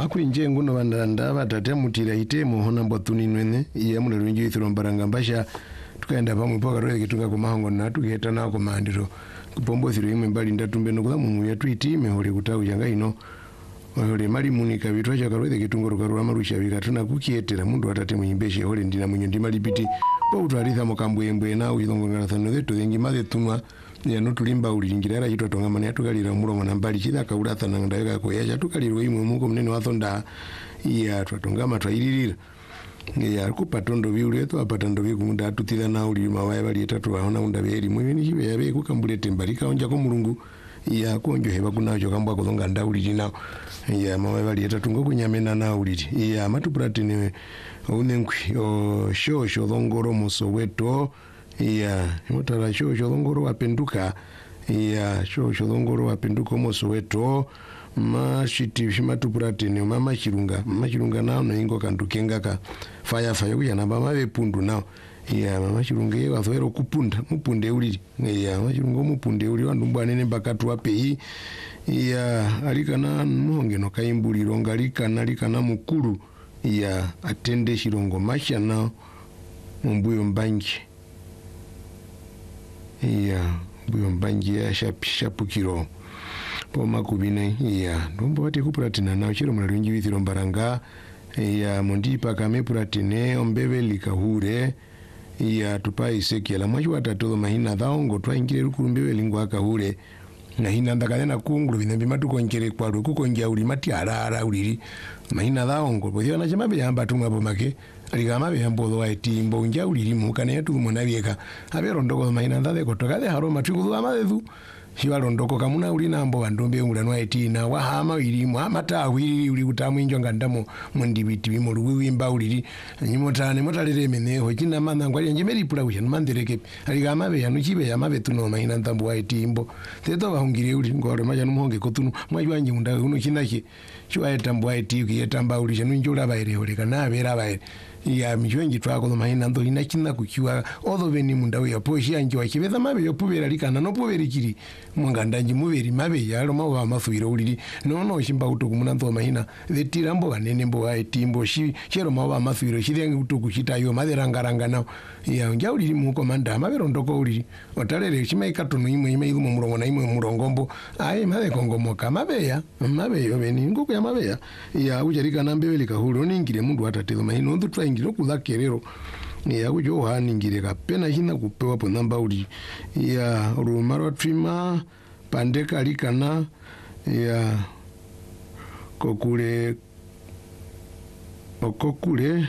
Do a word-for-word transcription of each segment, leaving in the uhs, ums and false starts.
akuri nje nguno bandanda batate mutira itemo hona mbotuni nwene iya mule runji thirombaranga mbasha tukaenda pamwe poka roye kitunga kumahongo na tukiheta na komandiro kupombo thiro imwe mbali ndatumbe no kulamu mu yatu itime holi kutawu yanga ino holi mali munika bitwa cha karoye kitunga rukarura marusha bikatuna kukietera mundu atate muyimbeshe holi ndina munyo ndimali piti bo utwalitha mokambwembwe na uyilongo ngarathano zetu zengi male tumwa ya notulimba ulingira era yitwa tonga mani atukalira mulomo na mbali chida kaulatha na ndayaka ko yacha tukalirwe imwe muko munene wathonda iya twatonga matwailirira ya kupatondo biuli eto apatando bikumunda atutira na uli mawaye bali etatu aona unda beri mwe ni kibe yabe kukambulete mbalika onja ko mulungu ya konjo heba kunacho kambwa kolonga ndauli jina ya mawaye bali etatu ngokunyamena na uli ya matupratine unenkwi o shosho longoro musoweto ya mutara shosho longoro wapenduka ya shosho longoro wapenduka musoweto mashiti shimatupratine mama chirunga mama chirunga nao no ingo kandukenga ka fire fire kuya na mama bepundu nao ya mama chirunga ye wazoero kupunda mupunde uli ya mama chirunga mupunde uli wandumba nene bakatu wape ya alikana muhonge no kaimbuliro ngalikana alikana mukuru ya atende shirongo masha na mbuyo mbanji ya mbuyo mbanji ya shapukiro poma kubine ya ndombo wate kupuratina na chiro mulungi withiro mbaranga ya mondipa kame puratine ombebe likahure ya tupai sekela mwacho watatozo mahina dhaongo twaingire rukurumbewe lingwa kahure na hina ndakana kungulu binembe matukonkere kwaro kukonja uli mati arara uliri mahina dhaongo bodyo na chama biyamba tumwa bomake aligama biyambo do aitimbo unja uliri mukane yetu munabieka aberondoko mahina ndade kotoka de haroma tukudu amadezu shibalondoko kamuna uli nambo bandombe ngulano aitina wahama ilimu amata wili uli kutamu injo ngandamo mundibiti bimo ruwimba uliri nyimotane motalere meneho kina mana ngwali njemeri pula uya mandereke aligama be yanu chibe yamabe tuno mahina ndambo aitimbo teto bahungire uli ngoro maja numuhonge kotunu mwajwanje munda uno kinaki chwa etambo aitiki yetamba uli janu njula baire ole kana bera baire ya mijonji twako no mahina ndo inakina kukiwa odo beni munda uya poshi anje wakibeza mabe yopubera likana no pubera kiri mungandanji muberi mabe yalo mawa mafuyiro uliri nono shimba utuku munanto mahina vetirambo banene mbo aitimbo shi chero mawa mafuyiro shiryange utuku chitayo maderangaranga nawo ya nja uliri mu komanda mabero ndoko uliri otalere shimaikatono imwe imwe ilumo murongo na imwe murongombo ai mabe kongomoka mabeya mabe yo beni nguko ya mabeya ya ujarika nambe likahuro ningire mundu atatelo mahina ndo ngiro kulakerero ya kujo haningire kapena hina kupewa po namba uli ya rumaro trima pandeka likana ya kokule okokule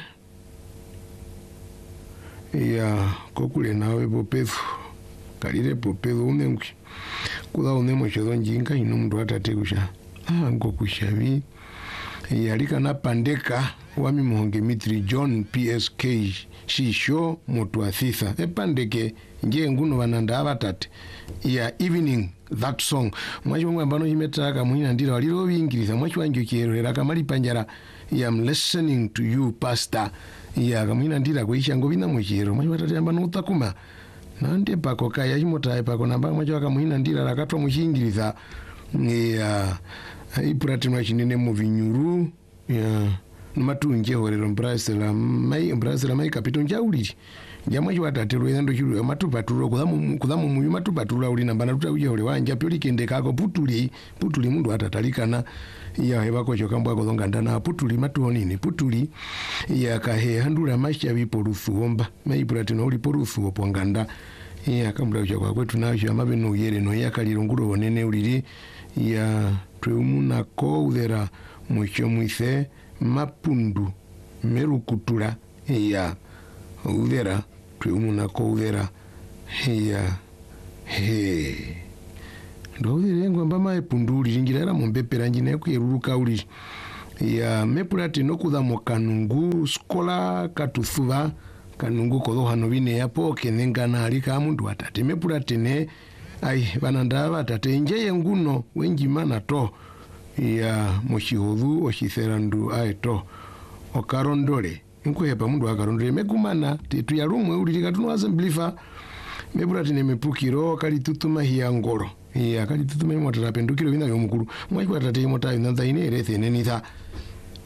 ya kokule nawe popefu kalire popefu unemki kula unemo chodo njinga ino mndu atate kusha ah ngokushavi ya likana pandeka wami muhonge mitri John P S K shisho motu athitha epandeke nje nguno bananda abatate ya evening that song mwacho ngambano himetaka muhina ndira waliro bingiriza mwacho wanjo kierera kamali panjara ya I'm listening to you pastor ya kamina ndira kuisha ngobina mwichero mwacho batate ambano utakuma nande pako kaya himota pako namba mwacho akamuhina ndira rakatwa muchingiriza ya ipuratino chinene mu vinyuru ya matunje horero Brazil mai Brazil mai kapito njauli njamwe watatero yendo chiru matupaturo kudamu kudamu mu matupaturo uli nambana tutauje hore wanja pyo likende kako putuli putuli mundu atatalikana ya hebako chokambwa kolonga ndana putuli matuonini putuli ya kahe handura masha biporufuomba mai pratino uli porufu oponganda ya kambula chokwa kwetu nayo amabe no yere no yakaliro nguro onene uliri ya twumuna ko udera mucho muise mapundu merukutula ya udera twumuna ko udera ya he ndo udere ngomba mapundu ringira mumbepera njine kuyeruruka uli ya mepulati no kudamo kanungu skola katuthuva kanungu kodo hano bine yapo kenengana alika mundu atate mepulati ne ai bananda batate nje nguno wenjimana to ya mochihodhu oshitherandu aito okarondole nkuhepa mundu akarondole mekumana tetu ya rumwe ulika tunoaza mblifa mepulati ne mepukiro kali tutuma hiya ngoro ya kali tutuma imotara pendukiro bina yomukuru mwaiko atate imota inanza ine rethe nenitha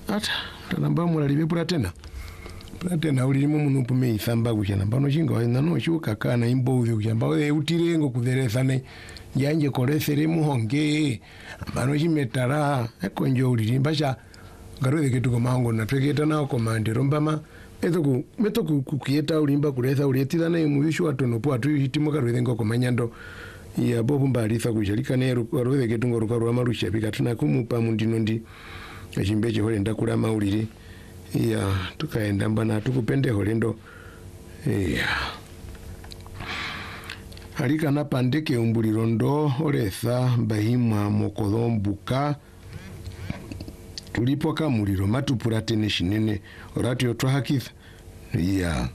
ata tanamba mulali bepula tena pula tena ulimo munupu me ithamba kushana mbano chinga wena no shuka kana imbovi kushamba we utirengo kutheresane yanje koresere muhonge mbano chimetara ekonjo ulirimba cha garode ketu komango na tweketa na komandero mbama eto meto kukieta ulimba kureza uletira na muyushu watono po atu hitimo garode ngo komanyando ya bobu mbalisa kujalika ne garode ketu ngo rukarwa marusha bikatuna kumupa mundino ndi echimbeche hole ndakula maulire ya tukaenda mbana tukupende holendo ya halika na pandeke umbulirondo olesa bahimwa mokolombuka tulipo kamuliro matupura tene shinene orati otwahakitha ya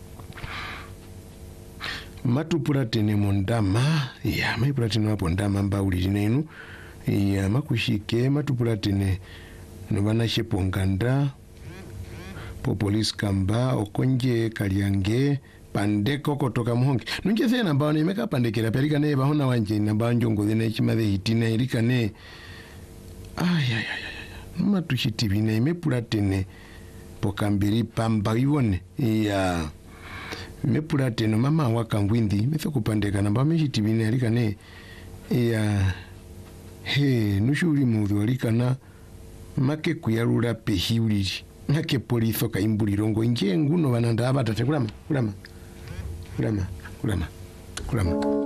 matupura tene mondama ya maipura tene wapo ndama mbauliri nenu ya makushike matupura tene nubana sheponganda po polisi kamba okonje kalyange pandeko kotoka muhonge nunje sena mbao ne meka pandekera perika ne bahona wanje na banjongo ne chimathe hitina irika ne ay ay ay matushitivi ne mepula tene pokambiri pamba ibone ya mepula tene mama wakangwindi metho kupandeka namba meshitivi ne irika ne ya he nushuri mudhu irika na make kuyarura pehiuliri nake polisi kaimbuliro nje nguno bananda abatate kulama kulama kulama kulama kulama